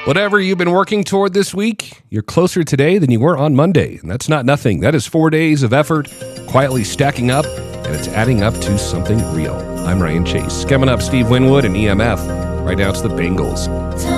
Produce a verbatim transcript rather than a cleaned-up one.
Whatever you've been working toward this week, you're closer today than you were on Monday. And that's not nothing. That is four days of effort quietly stacking up, and it's adding up to something real. I'm Ryan Chase. Coming up, Steve Winwood and E M F. Right now, it's the Bengals.